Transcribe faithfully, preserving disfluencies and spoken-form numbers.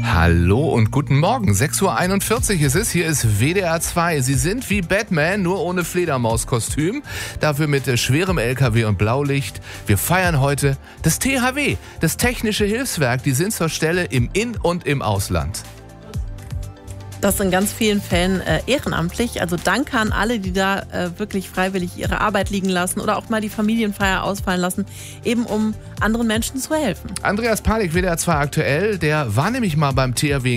Hallo und guten Morgen. sechs Uhr einundvierzig ist es. Hier ist W D R zwei. Sie sind wie Batman, nur ohne Fledermauskostüm. Dafür mit äh, schwerem L K W und Blaulicht. Wir feiern heute das T H W, das Technische Hilfswerk. Die sind zur Stelle im In- und im Ausland. Das in ganz vielen Fällen äh, ehrenamtlich. Also danke an alle, die da äh, wirklich freiwillig ihre Arbeit liegen lassen oder auch mal die Familienfeier ausfallen lassen, eben um anderen Menschen zu helfen. Andreas Palik, W D R zwei aktuell, der war nämlich mal beim T H W